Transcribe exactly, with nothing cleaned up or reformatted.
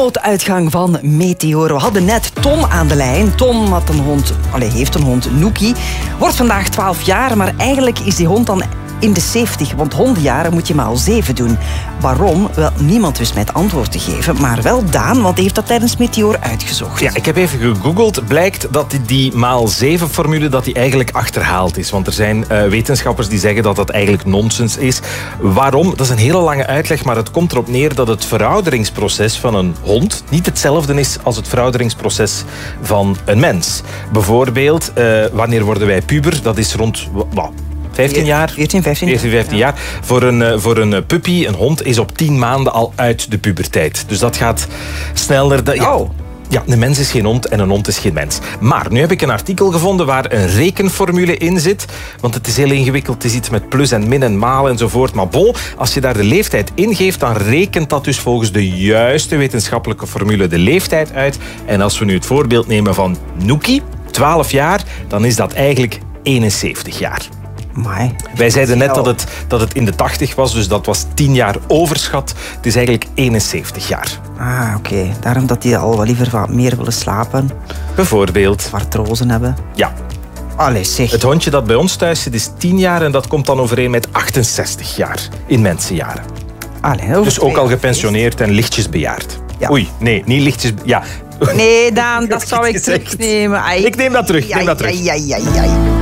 nooduitgang van Meteor. We hadden net Tom aan de lijn. Tom had een hond, allez, heeft een hond, Nookie. Wordt vandaag twaalf jaar, maar eigenlijk is die hond dan in de zeventig. Want hondenjaren moet je maar al zeven doen. Waarom? Wel, niemand wist mij het antwoord te geven. Maar wel Daan, want hij heeft dat tijdens Meteor uitgezocht. Ja, ik heb even gegoogeld. Blijkt dat die maal zeven formule dat die eigenlijk achterhaald is. Want er zijn uh, wetenschappers die zeggen dat dat eigenlijk nonsens is. Waarom? Dat is een hele lange uitleg, maar het komt erop neer dat het verouderingsproces van een hond niet hetzelfde is als het verouderingsproces van een mens. Bijvoorbeeld, uh, wanneer worden wij puber? Dat is rond... Well, vijftien jaar? veertien, vijftien, veertien, vijftien ja. jaar. Voor een, voor een puppy, een hond, is op tien maanden al uit de puberteit. Dus dat gaat sneller. Dat, ja. Oh. Ja, een mens is geen hond en een hond is geen mens. Maar nu heb ik een artikel gevonden waar een rekenformule in zit. Want het is heel ingewikkeld. Het is iets met plus en min en maal enzovoort. Maar bon, als je daar de leeftijd ingeeft, dan rekent dat dus volgens de juiste wetenschappelijke formule de leeftijd uit. En als we nu het voorbeeld nemen van Nookie, twaalf jaar, dan is dat eigenlijk eenenzeventig jaar. Amai. Wij zeiden net dat het, dat het in de tachtig was, dus dat was tien jaar overschat. Het is eigenlijk eenenzeventig jaar. Ah, oké. Okay. Daarom dat die al wel liever wat meer willen slapen. Bijvoorbeeld. Artrose hebben. Ja. Allee, zeg. Het hondje dat bij ons thuis zit is tien jaar en dat komt dan overeen met achtenzestig jaar in mensenjaren. Allee, dus ook al gepensioneerd en lichtjes bejaard. Ja. Oei, nee, niet lichtjes... Ja. Nee, Daan, dat zou ik terugnemen. Ik neem dat terug. Ja, neem dat terug. Ja, ja, ja, ja.